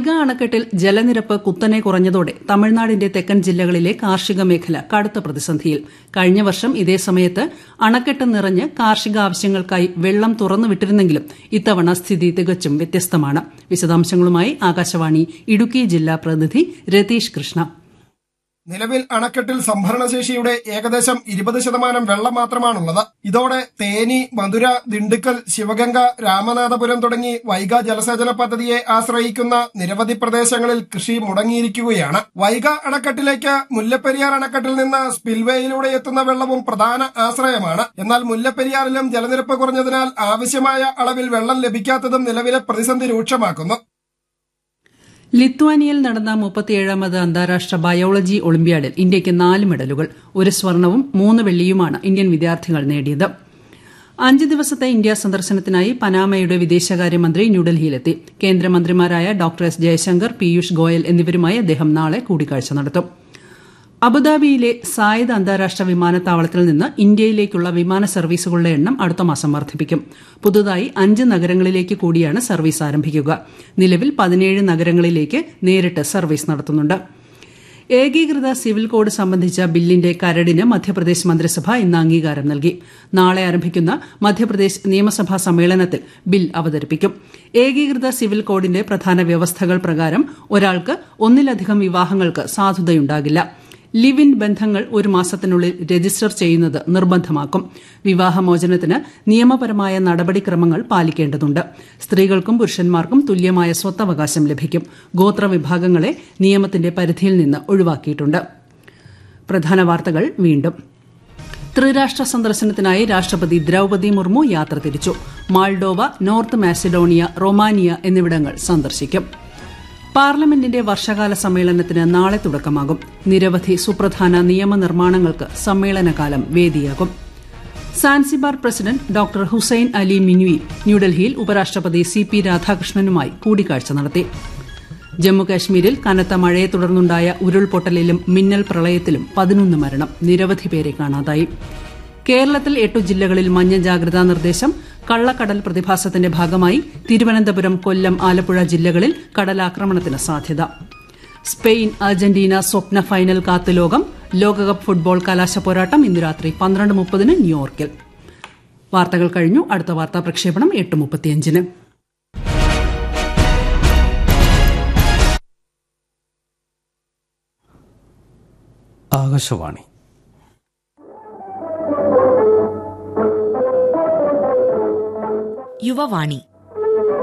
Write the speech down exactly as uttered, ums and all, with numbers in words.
അണക്കെട്ടിൽ ജലനിരപ്പ് കുത്തനെ കുറഞ്ഞതോടെ തമിഴ്നാടിന്റെ തെക്കൻ ജില്ലകളിലെ കാർഷിക മേഖല കടുത്ത പ്രതിസന്ധിയിൽ. കഴിഞ്ഞ വർഷം ഇതേ സമയത്ത് അണക്കെട്ട് നിറഞ്ഞ് കാർഷിക ആവശ്യങ്ങൾക്കായി വെള്ളം തുറന്നുവിട്ടിരുന്നെങ്കിലും ഇത്തവണ സ്ഥിതി തികച്ചും വ്യത്യസ്തമാണ്. വിശദാംശങ്ങളുമായി ആകാശവാണി ഇടുക്കി ജില്ലാ പ്രതിനിധി രതീഷ് കൃഷ്ണ. നിലവിൽ അണക്കെട്ടിൽ സംഭരണശേഷിയുടെ ഏകദേശം ഇരുപത് ശതമാനം വെള്ളം മാത്രമാണുള്ളത്. ഇതോടെ തേനി, മധുര, ദിണ്ടുക്കൽ, ശിവഗംഗ, രാമനാഥപുരം തുടങ്ങി വൈഗ ജലസേചന പദ്ധതിയെ ആശ്രയിക്കുന്ന നിരവധി പ്രദേശങ്ങളിൽ കൃഷി മുടങ്ങിയിരിക്കുകയാണ്. വൈഗ അണക്കെട്ടിലേക്ക് മുല്ലപ്പെരിയാർ അണക്കെട്ടിൽ നിന്ന് സ്പിൽവേയിലൂടെ എത്തുന്ന വെള്ളവും പ്രധാന ആശ്രയമാണ്. എന്നാൽ മുല്ലപ്പെരിയാറിലും ജലനിരപ്പ് കുറഞ്ഞതിനാൽ ആവശ്യമായ അളവിൽ വെള്ളം ലഭിക്കാത്തതും നിലവിലെ പ്രതിസന്ധി രൂക്ഷമാക്കുന്നു. ലിത്വാനിയയിൽ നടന്ന മുപ്പത്തിയേഴാമത് അന്താരാഷ്ട്ര ബയോളജി ഒളിമ്പ്യാഡിൽ ഇന്ത്യയ്ക്ക് നാല് മെഡലുകൾ, ഒരു സ്വർണവും മൂന്ന് വെള്ളിയുമാണ് ഇന്ത്യൻ വിദ്യാർത്ഥികൾ നേടിയത്. അഞ്ച് ദിവസത്തെ ഇന്ത്യാ സന്ദർശനത്തിനായി പനാമയുടെ വിദേശകാര്യമന്ത്രി ന്യൂഡൽഹിയിലെത്തി. കേന്ദ്രമന്ത്രിമാരായ ഡോക്ടർ എസ് ജയശങ്കർ, പീയൂഷ് ഗോയൽ എന്നിവരുമായി അദ്ദേഹം നാളെ കൂടിക്കാഴ്ച നടത്തും. അബുദാബിയിലെ സായിദ് അന്താരാഷ്ട്ര വിമാനത്താവളത്തിൽ നിന്ന് ഇന്ത്യയിലേക്കുള്ള വിമാന സർവീസുകളുടെ എണ്ണം അടുത്ത മാസം വർദ്ധിപ്പിക്കും. പുതുതായി അഞ്ച് നഗരങ്ങളിലേക്ക് കൂടിയാണ് സർവീസ് ആരംഭിക്കുക. നിലവിൽ പതിനേഴ് നഗരങ്ങളിലേക്ക് നേരിട്ട് സർവീസ് നടത്തുന്നുണ്ട്. ഏകീകൃത സിവിൽ കോഡ് സംബന്ധിച്ച ബില്ലിന്റെ കരടിന് മധ്യപ്രദേശ് മന്ത്രിസഭ ഇന്ന് അംഗീകാരം നൽകി. നാളെ ആരംഭിക്കുന്ന മധ്യപ്രദേശ് നിയമസഭാ സമ്മേളനത്തിൽ ബിൽ അവതരിപ്പിക്കും. ഏകീകൃത സിവിൽ കോഡിന്റെ പ്രധാന വ്യവസ്ഥകൾ പ്രകാരം ഒരാൾക്ക് ഒന്നിലധികം വിവാഹങ്ങൾക്ക് സാധുതയുണ്ടാകില്ല. ലിവ് ഇൻ ബന്ധങ്ങൾ ഒരു മാസത്തിനുള്ളിൽ രജിസ്റ്റർ ചെയ്യുന്നത് നിർബന്ധമാക്കും. വിവാഹമോചനത്തിന് നിയമപരമായ നടപടിക്രമങ്ങൾ പാലിക്കേണ്ടതുണ്ട്. സ്ത്രീകൾക്കും പുരുഷന്മാർക്കും തുല്യമായ സ്വത്തവകാശം ലഭിക്കും. ഗോത്രവിഭാഗങ്ങളെ നിയമത്തിന്റെ പരിധിയിൽ നിന്ന് ഒഴിവാക്കിയിട്ടുണ്ട്. പ്രധാന വാർത്തകൾ വീണ്ടും. ത്രിരാഷ്ട്ര സന്ദർശനത്തിനായി രാഷ്ട്രപതി ദ്രൌപദി മുർമു യാത്ര തിരിച്ചു. മാൾഡോവ, നോർത്ത് മാസിഡോണിയ, റൊമാനിയ എന്നിവിടങ്ങൾ സന്ദർശിക്കും. പാർലമെന്റിന്റെ വർഷകാല സമ്മേളനത്തിന് നാളെ തുടക്കമാകും. നിരവധി സുപ്രധാന നിയമനിർമ്മാണങ്ങൾക്ക് സമ്മേളനകാലം വേദിയാകും. Zanzibar president doctor Hussain Ali മിന്വി ന്യൂഡൽഹിയിൽ ഉപരാഷ്ട്രപതി സി പി രാധാകൃഷ്ണനുമായി കൂടിക്കാഴ്ച നടത്തി. ജമ്മുകാശ്മീരിൽ കനത്ത മഴയെ തുടർന്നുണ്ടായ ഉരുൾപൊട്ടലിലും മിന്നൽ പ്രളയത്തിലും പതിനൊന്ന് മരണം, നിരവധി പേരെ കാണാതായി. കേരളത്തിൽ എട്ടു ജില്ലകളിൽ മഞ്ഞ ജാഗ്രതാ നിർദ്ദേശം. കള്ളക്കടൽ പ്രതിഭാസത്തിന്റെ ഭാഗമായി തിരുവനന്തപുരം, കൊല്ലം, ആലപ്പുഴ ജില്ലകളിൽ കടലാക്രമണത്തിന് സാധ്യത. സ്പെയിൻ അർജന്റീന സ്വപ്ന ഫൈനൽ കാത്ത് ലോകം. ലോകകപ്പ് ഫുട്ബോൾ കലാശ പോരാട്ടം ഇന്ന് രാത്രി പന്ത്രണ്ട് മുപ്പതിന് ന്യൂയോർക്കിൽ. വാർത്തകൾ കഴിഞ്ഞു. അടുത്ത വാർത്താ പ്രക്ഷേപണം എട്ട് മുപ്പത്തിയഞ്ചിന്. ആകാശവാണി. യുവവാണി.